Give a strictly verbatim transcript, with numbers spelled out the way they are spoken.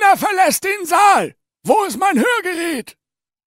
Keiner verlässt den Saal! Wo ist mein Hörgerät?